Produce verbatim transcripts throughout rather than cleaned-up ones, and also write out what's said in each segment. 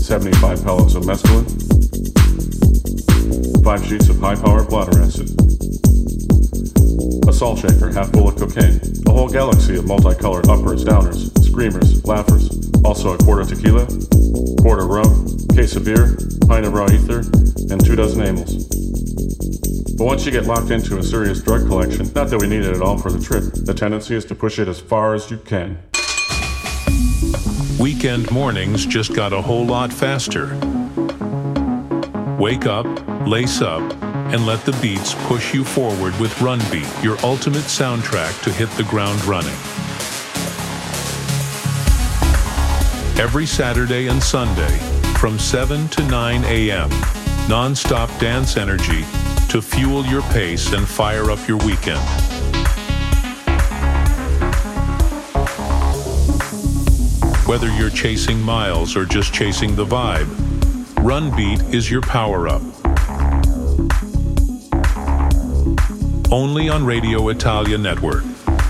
seventy-five pellets of mescaline, five sheets of high-powered bladder acid, a salt shaker half full of cocaine, a whole galaxy of multicolored uppers, downers, screamers, laughers, also a quart of tequila, quart of rum, case of beer, pint of raw ether, and two dozen amyls. But once you get locked into a serious drug collection, not that we need it at all for the trip, the tendency is to push it as far as you can. Weekend mornings just got a whole lot faster. Wake up, lace up, and let the beats push you forward with Run Beat, your ultimate soundtrack to hit the ground running. Every Saturday and Sunday, from seven to nine a.m., non-stop dance energy to fuel your pace and fire up your weekend. Whether you're chasing miles or just chasing the vibe, Run Beat is your power-up. Only on Radio Italia Network.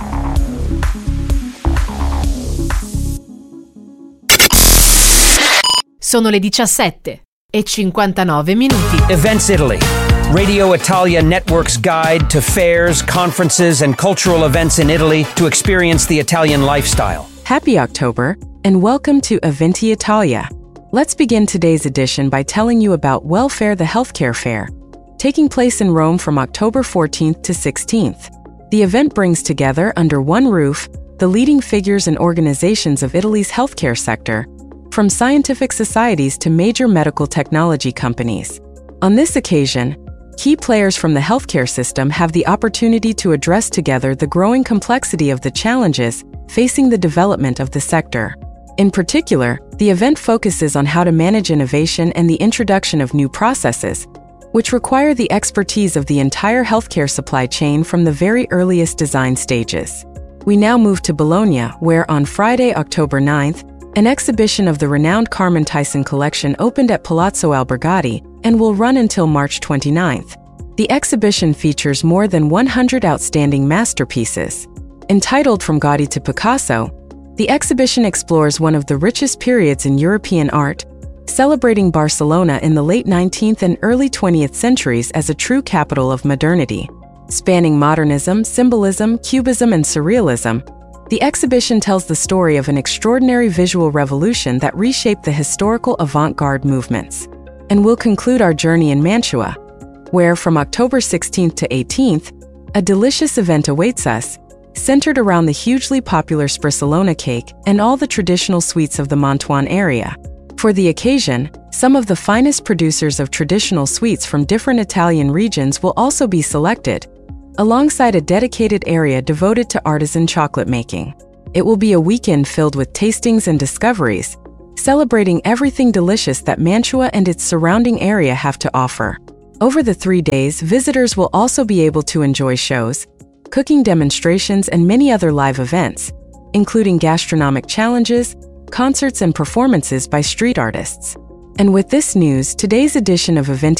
Sono le diciassette e cinquantanove minuti. Events Italy, Radio Italia Network's guide to fairs, conferences, and cultural events in Italy to experience the Italian lifestyle. Happy October, and welcome to Eventi Italia. Let's begin today's edition by telling you about Welfare the Healthcare Fair, taking place in Rome from October fourteenth to sixteenth. The event brings together, under one roof, the leading figures and organizations of Italy's healthcare sector, from scientific societies to major medical technology companies. On this occasion, key players from the healthcare system have the opportunity to address together the growing complexity of the challenges facing the development of the sector. In particular, the event focuses on how to manage innovation and the introduction of new processes, which require the expertise of the entire healthcare supply chain from the very earliest design stages. We now move to Bologna, where on Friday, October ninth, an exhibition of the renowned Carmen Thyssen collection opened at Palazzo Albergati and will run until March twenty-ninth. The exhibition features more than one hundred outstanding masterpieces. Entitled From Gaudi to Picasso, the exhibition explores one of the richest periods in European art, celebrating Barcelona in the late nineteenth and early twentieth centuries as a true capital of modernity. Spanning modernism, symbolism, cubism, and surrealism, the exhibition tells the story of an extraordinary visual revolution that reshaped the historical avant-garde movements. And we'll conclude our journey in Mantua, where from October sixteenth to eighteenth, a delicious event awaits us, centered around the hugely popular Sprissolona cake and all the traditional sweets of the Mantuan area. For the occasion, some of the finest producers of traditional sweets from different Italian regions will also be selected, alongside a dedicated area devoted to artisan chocolate making. It will be a weekend filled with tastings and discoveries, celebrating everything delicious that Mantua and its surrounding area have to offer. Over the three days, visitors will also be able to enjoy shows, cooking demonstrations, and many other live events, including gastronomic challenges, concerts, and performances by street artists. And with this news, today's edition of Eventi